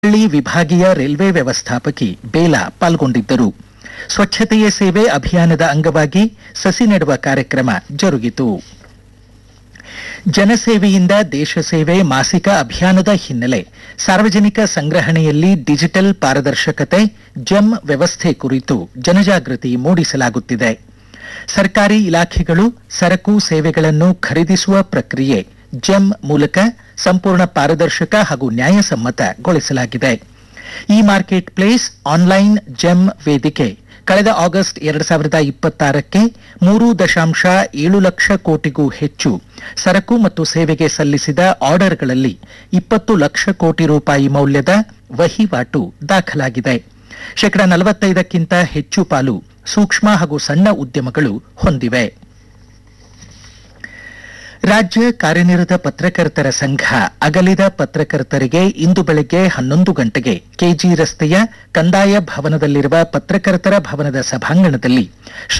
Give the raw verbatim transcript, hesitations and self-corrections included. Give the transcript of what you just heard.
ಹಳ್ಳಿ ವಿಭಾಗೀಯ ರೈಲ್ವೆ ವ್ಯವಸ್ಥಾಪಕಿ ಬೇಲಾ ಪಾಲ್ಗೊಂಡಿದ್ದರು. ಸ್ವಚ್ಛತೆಯೇ ಸೇವೆ ಅಭಿಯಾನದ ಅಂಗವಾಗಿ ಸಸಿ ನೆಡುವ ಕಾರ್ಯಕ್ರಮ ಜರುಗಿತು. ಜನಸೇವೆಯಿಂದ ದೇಶ ಸೇವೆ ಮಾಸಿಕ ಅಭಿಯಾನದ ಹಿನ್ನೆಲೆ ಸಾರ್ವಜನಿಕ ಸಂಗ್ರಹಣೆಯಲ್ಲಿ ಡಿಜಿಟಲ್ ಪಾರದರ್ಶಕತೆ ಜೆಮ್ ವ್ಯವಸ್ಥೆ ಕುರಿತು ಜನಜಾಗೃತಿ ಮೂಡಿಸಲಾಗುತ್ತಿದೆ. ಸರ್ಕಾರಿ ಇಲಾಖೆಗಳು ಸರಕು ಸೇವೆಗಳನ್ನು ಖರೀದಿಸುವ ಪ್ರಕ್ರಿಯೆ ಜೆಮ್ ಮೂಲಕ ಸಂಪೂರ್ಣ ಪಾರದರ್ಶಕ ಹಾಗೂ ನ್ಯಾಯಸಮ್ಮತಗೊಳಿಸಲಾಗಿದೆ. E market place online GeM ವೇದಿಕೆ ಕಳೆದ ಆಗಸ್ಟ್ ಎರಡು ಸಾವಿರದ ಇಪ್ಪತ್ತಾರಕ್ಕೆ ಮೂರು ದಶಾಂಶ ಏಳು ಲಕ್ಷ ಕೋಟಿಗೂ ಹೆಚ್ಚು ಸರಕು ಮತ್ತು ಸೇವೆಗೆ ಸಲ್ಲಿಸಿದ ಆರ್ಡರ್ಗಳಲ್ಲಿ ಇಪ್ಪತ್ತು ಲಕ್ಷ ಕೋಟಿ ರೂಪಾಯಿ ಮೌಲ್ಯದ ವಹಿವಾಟು ದಾಖಲಾಗಿದೆ. ಶೇಕಡ ನಲವತ್ತೈದಕ್ಕಿಂತ ಹೆಚ್ಚು ಪಾಲು ಸೂಕ್ಷ್ಮ ಹಾಗೂ ಸಣ್ಣ ಉದ್ಯಮಗಳು ಹೊಂದಿವೆ. ರಾಜ್ಯ ಕಾರ್ಯನಿರತ ಪತ್ರಕರ್ತರ ಸಂಘ ಅಗಲಿದ ಪತ್ರಕರ್ತರಿಗೆ ಇಂದು ಬೆಳಗ್ಗೆ ಹನ್ನೊಂದು ಗಂಟೆಗೆ ಕೆಜಿ ರಸ್ತೆಯ ಕಂದಾಯ ಭವನದಲ್ಲಿರುವ ಪತ್ರಕರ್ತರ ಭವನದ ಸಭಾಂಗಣದಲ್ಲಿ